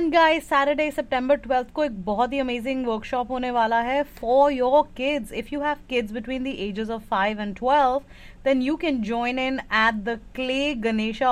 And guys Saturday September 12th को एक बहुत ही अमेजिंग वर्कशॉप होने वाला है for your kids. If you have kids between the edges of 5 and 12, then you can join in at the Clay Ganesha